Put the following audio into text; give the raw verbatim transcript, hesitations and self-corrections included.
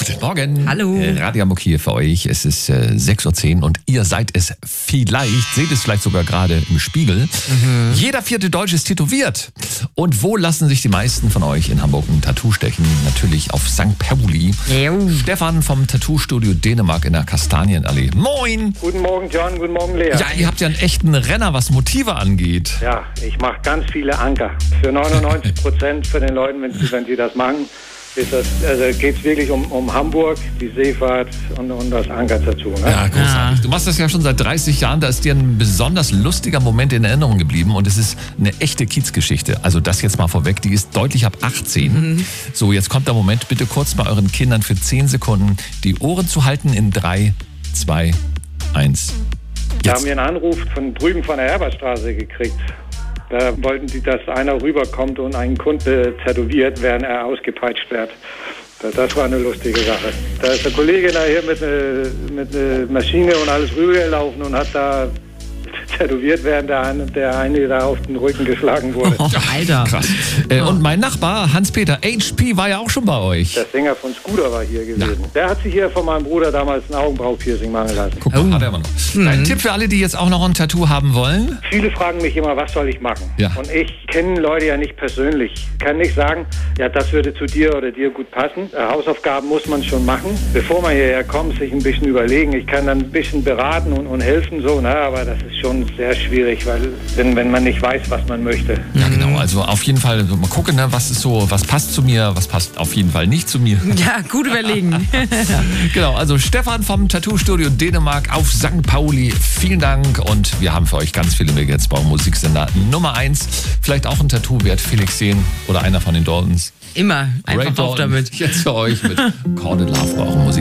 Guten Morgen. Hallo. Äh, Radio Hamburg hier für euch. Es ist äh, sechs Uhr zehn und ihr seid es vielleicht, seht es vielleicht sogar gerade im Spiegel. Mhm. Jeder vierte Deutsche ist tätowiert. Und wo lassen sich die meisten von euch in Hamburg ein Tattoo stechen? Natürlich auf Sankt Pauli. Jo. Stefan vom Tattoo-Studio Dänemark in der Kastanienallee. Moin. Guten Morgen, John. Guten Morgen, Lea. Ja, ihr habt ja einen echten Renner, was Motive angeht. Ja, ich mache ganz viele Anker. Für neunundneunzig Prozent für den Leuten, wenn sie, wenn sie das machen, ist das, also geht es wirklich um, um Hamburg, die Seefahrt und, und das Anker dazu. Ne? Ja, großartig. Ja. Du machst das ja schon seit dreißig Jahren. Da ist dir ein besonders lustiger Moment in Erinnerung geblieben. Und es ist eine echte Kiezgeschichte. Also das jetzt mal vorweg. Die ist deutlich ab achtzehn. Mhm. So, jetzt kommt der Moment. Bitte kurz bei euren Kindern für zehn Sekunden die Ohren zu halten in drei, zwei, eins. Da haben wir einen Anruf von drüben von der Herbertstraße gekriegt. Da wollten die, dass einer rüberkommt und einen Kunde tätowiert, während er ausgepeitscht wird. Das war eine lustige Sache. Da ist der Kollege nachher mit einer mit eine Maschine und alles rübergelaufen und hat da tätowiert, während der eine, der eine da auf den Rücken geschlagen wurde. Oh, Alter. Krass. Äh, und mein Nachbar Hans-Peter H P war ja auch schon bei euch. Der Sänger von Scooter war hier gewesen. Ja. Der hat sich hier von meinem Bruder damals ein Augenbraupiercing machen lassen. Guck mal, Oh. hat er immer noch. Mhm. Ein Tipp für alle, die jetzt auch noch ein Tattoo haben wollen. Viele fragen mich immer, was soll ich machen? Ja. Und ich kenne Leute ja nicht persönlich. Ich kann nicht sagen, ja, das würde zu dir oder dir gut passen. Äh, Hausaufgaben muss man schon machen. Bevor man hierher kommt, sich ein bisschen überlegen. Ich kann dann ein bisschen beraten und, und helfen, so, ne? Aber das ist schon sehr schwierig, weil wenn, wenn man nicht weiß, was man möchte. Ja, genau. Also auf jeden Fall mal gucken, ne, was ist so, was passt zu mir, was passt auf jeden Fall nicht zu mir. Ja, gut überlegen. Genau, also Stefan vom Tattoo-Studio Dänemark auf Sankt Pauli. Vielen Dank und wir haben für euch ganz viele Megelsbau Musiksender Nummer eins. Vielleicht auch ein Tattoo wert Felix sehen oder einer von den Daltons. Immer. Einfach Ray auf Dalton. damit. Jetzt für euch mit Corded Love war auch ein Musik.